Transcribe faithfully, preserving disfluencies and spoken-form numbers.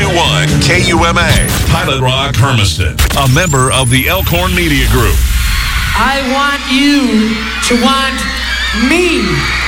two one K U M A, Pilot Rock, Hermiston, a member of the Elkhorn Media Group. I want you to want me.